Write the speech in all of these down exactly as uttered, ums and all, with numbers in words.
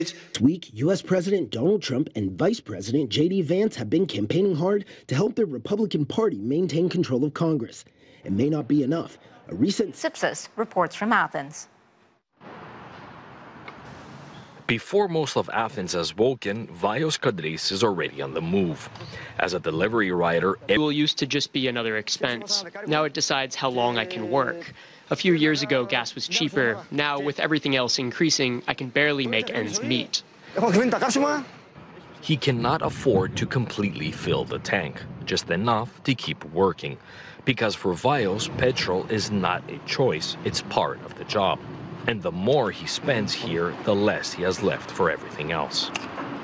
This week, U S President Donald Trump and Vice President J D Vance have been campaigning hard to help the Republican Party maintain control of Congress. It may not be enough. A recent Sipsas reports from Athens. Before most of Athens has woken, Vios Kadris is already on the move. As a delivery rider, Fuel used to just be another expense. Now it decides how long I can work. A few years ago, gas was cheaper. Now, with everything else increasing, I can barely make ends meet. he cannot afford to completely fill the tank, just enough to keep working. Because for Vios, petrol is not a choice, it's part of the job. And the more he spends here, the less he has left for everything else.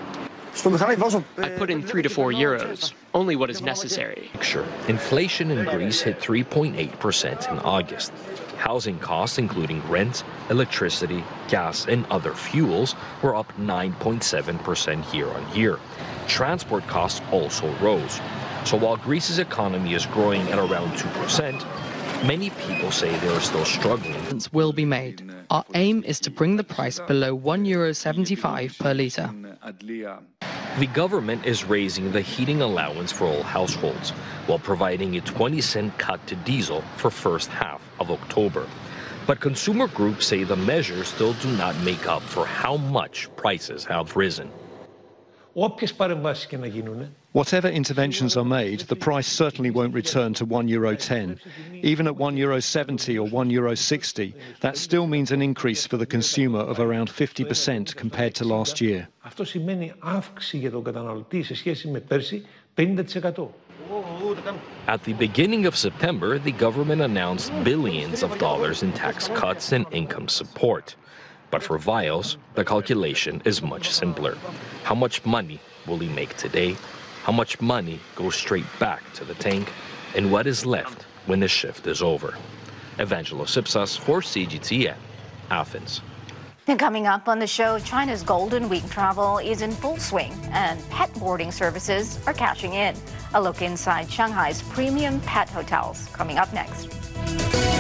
I put in three to four euros, only what is necessary. Inflation in Greece hit three point eight percent in August. Housing costs, including rent, electricity, gas, and other fuels, were up nine point seven percent year on year. Transport costs also rose. So while Greece's economy is growing at around two percent, many people say they are still struggling. Will be made. Our aim is to bring the price below one euro seventy-five per litre. The government is raising the heating allowance for all households, while providing a twenty cent cut to diesel for first half of October. But consumer groups say the measures still do not make up for how much prices have risen. Whatever interventions are made, the price certainly won't return to one euro ten. Even at one euro seventy or one euro sixty, that still means an increase for the consumer of around fifty percent compared to last year. At the beginning of September, the government announced billions of dollars in tax cuts and income support. But for Vios, the calculation is much simpler. How much money will he make today? How much money goes straight back to the tank? And what is left when the shift is over? Evangelos Sipsas for C G T N, Athens. And coming up on the show, China's Golden Week travel is in full swing and pet boarding services are cashing in. A look inside Shanghai's premium pet hotels coming up next.